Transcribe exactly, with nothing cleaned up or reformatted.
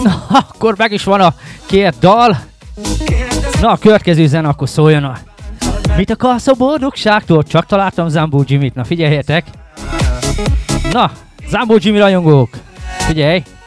Na, akkor meg is van a két dal. Na, a következő zene akkor szóljon a... Mit akarsz a boldogságtól? Csak találtam Zambó Jimmy-t. Na, figyeljetek. Na, Zambó Jimmy rajongók. Figyelj.